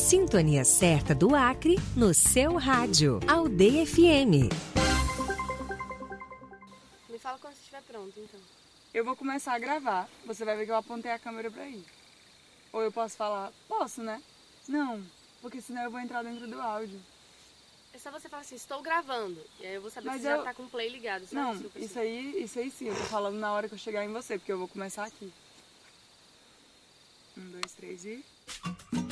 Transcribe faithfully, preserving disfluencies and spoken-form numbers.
sintonia certa do Acre no seu rádio. Aldeia F M. Me fala quando você estiver pronto, então. Eu vou começar a gravar. Você vai ver que eu apontei a câmera pra ir. Ou eu posso falar, posso, né? Não, porque senão eu vou entrar dentro do áudio. É só você falar assim, estou gravando. E aí eu vou saber Mas que você eu... já tá com o play ligado. Só Não, isso, isso aí, isso aí sim, eu tô falando na hora que eu chegar em você, porque eu vou começar aqui. Um, dois, três e...